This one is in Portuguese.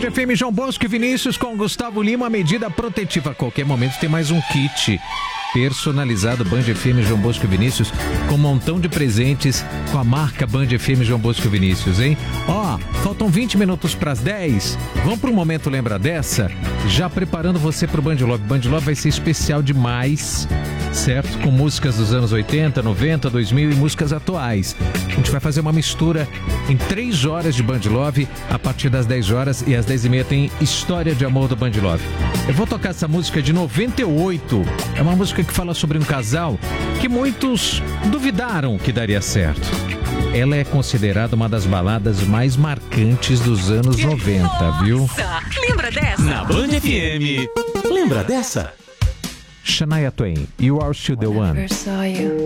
FM João Bosco e Vinícius com Gustavo Lima, medida protetiva. A qualquer momento tem mais um kit personalizado Band FM João Bosco e Vinícius com um montão de presentes com a marca Band FM João Bosco e Vinícius, hein? Ó, faltam 20 minutos para as 10. Vamos para um momento lembra dessa? Já preparando você para o Band Love. Band Love vai ser especial demais, certo? Com músicas dos anos 80, 90, 2000 e músicas atuais. A gente vai fazer uma mistura em 3 horas de Band Love, a partir das 10 horas, e às 10h30 tem História de Amor do Band Love. Eu vou tocar essa música de 98. É uma música que fala sobre um casal que muitos duvidaram que daria certo. Ela é considerada uma das baladas mais marcantes dos anos 90, viu? Lembra dessa? Na Band FM. Lembra dessa? Shania Twain, You Are Still the One.